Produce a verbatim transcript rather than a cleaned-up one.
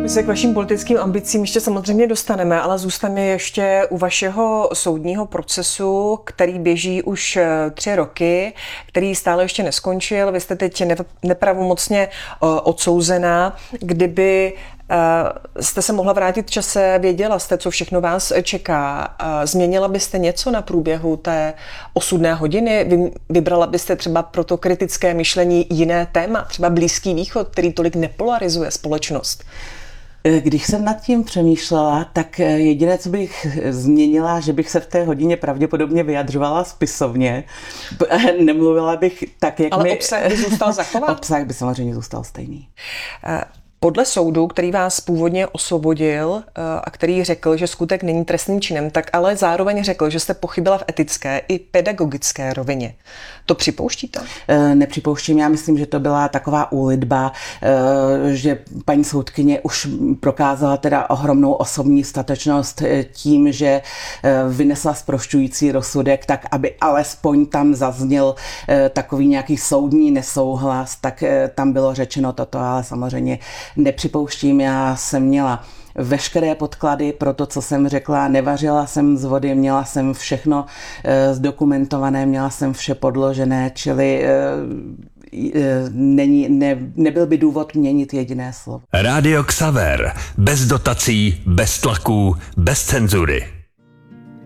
My se k vašim politickým ambicím ještě samozřejmě dostaneme, ale zůstaneme ještě u vašeho soudního procesu, který běží už tři roky, který stále ještě neskončil. Vy jste teď nepravomocně odsouzená. Kdyby jste se mohla vrátit v čase, věděla jste, co všechno vás čeká, změnila byste něco na průběhu té osudné hodiny? Vybrala byste třeba pro to kritické myšlení jiné téma, třeba Blízký východ, který tolik nepolarizuje společnost? Když jsem nad tím přemýšlela, tak jediné, co bych změnila, že bych se v té hodině pravděpodobně vyjadřovala spisovně. Nemluvila bych tak, jak Ale mi... obsah by zůstal zachovat? Obsah by samozřejmě zůstal stejný. Podle soudu, který vás původně osvobodil a který řekl, že skutek není trestným činem, tak ale zároveň řekl, že jste pochybila v etické i pedagogické rovině. To připouštíte? Nepřipouštím. Já myslím, že to byla taková úlitba, že paní soudkyně už prokázala teda ohromnou osobní statečnost tím, že vynesla zprošťující rozsudek, tak aby alespoň tam zazněl takový nějaký soudní nesouhlas, tak tam bylo řečeno toto, ale samozřejmě nepřipouštím. Já jsem měla veškeré podklady pro to, co jsem řekla, nevařila jsem z vody, měla jsem všechno e, zdokumentované, měla jsem vše podložené, čili e, e, není, ne, nebyl by důvod měnit jediné slovo. Rádio Xaver. Bez dotací, bez tlaků, bez cenzury.